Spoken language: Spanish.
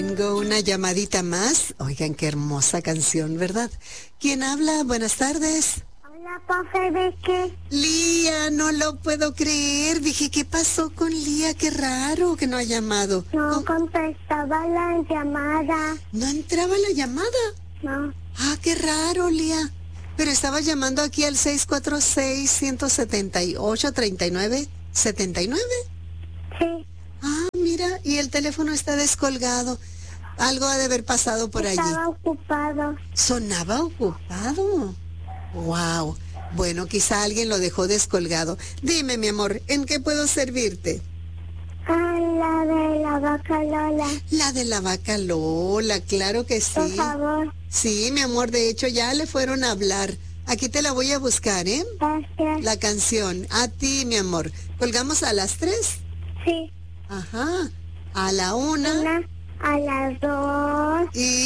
Tengo una llamadita más. Oigan, qué hermosa canción, ¿verdad? ¿Quién habla? Buenas tardes. Hola, profe Beque. Lía, no lo puedo creer. Dije, ¿qué pasó con Lía? Qué raro que no ha llamado. No contestaba la llamada. ¿No entraba la llamada? No. Ah, qué raro, Lía. Pero estaba llamando aquí al 646-178-3979. Sí. Ah, mira, y el teléfono está descolgado. Algo ha de haber pasado por allí. Estaba ocupado. Sonaba ocupado. Wow. Bueno, quizá alguien lo dejó descolgado. Dime, mi amor, ¿en qué puedo servirte? Ah, la de la vaca Lola. La de la vaca Lola, claro que Por sí. favor. Sí, mi amor, de hecho ya le fueron a hablar. Aquí te la voy a buscar, ¿eh? Gracias. La canción. A ti, mi amor. ¿Colgamos a las 3? Sí. Ajá. A la 1. Una, a las 2. Y